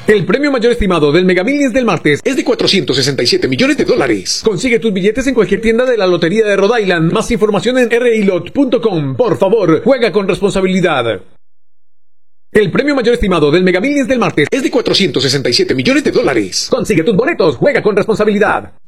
El premio mayor estimado del Mega Millions del martes es de $467 millones. Consigue tus billetes en cualquier tienda de la Lotería de Rhode Island. Más información en rilot.com. Por favor, juega con responsabilidad. El premio mayor estimado del Mega Millions del martes es de $467 millones. Consigue tus boletos, juega con responsabilidad.